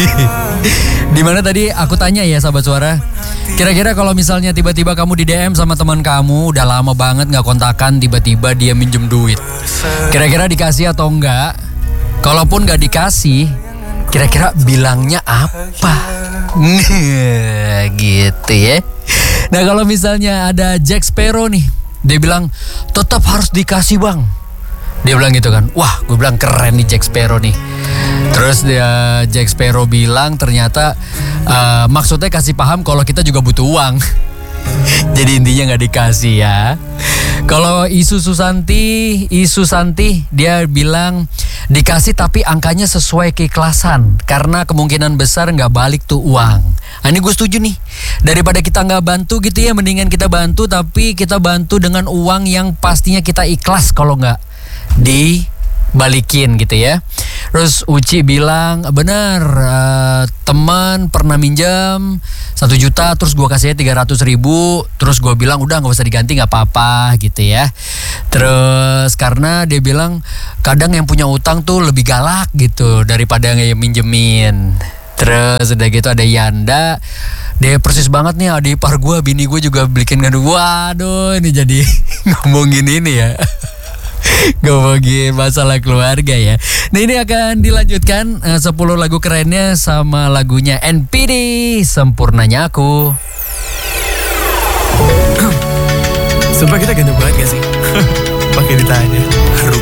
Dimana tadi aku tanya ya sahabat suara, kira-kira kalau misalnya tiba-tiba kamu di DM sama teman kamu, udah lama banget gak kontakan, tiba-tiba dia minjem duit, kira-kira dikasih atau enggak? Kalaupun gak dikasih, kira-kira bilangnya apa? Gitu ya. Nah kalau misalnya ada Jack Sparrow nih, dia bilang tetap harus dikasih bang. Dia bilang gitu kan, wah gue bilang keren nih Jack Sparrow nih. Terus Jack Sparrow bilang ternyata maksudnya kasih paham kalau kita juga butuh uang. Jadi intinya gak dikasih ya. Kalau Isu Susanti dia bilang dikasih tapi angkanya sesuai keikhlasan, karena kemungkinan besar gak balik tuh uang. Nah ini gue setuju nih, daripada kita gak bantu gitu ya, mendingan kita bantu tapi kita bantu dengan uang yang pastinya kita ikhlas kalau gak dibalikin gitu ya. Terus Uci bilang bener, teman pernah minjam 1 juta terus gue kasihnya 300.000, terus gue bilang udah gak usah diganti gak apa-apa gitu ya. Terus karena dia bilang kadang yang punya utang tuh lebih galak gitu daripada yang minjemin. Terus udah gitu ada Yanda, dia persis banget nih adik ipar gue, bini gue juga belikin ngadu. Waduh ini jadi ngomongin ini ya, ngomongin masalah keluarga ya. Nah ini akan dilanjutkan 10 lagu kerennya sama lagunya NPD, Sempurnanya Aku. Sumpah kita ganteng banget gak sih? Pakai ditanya.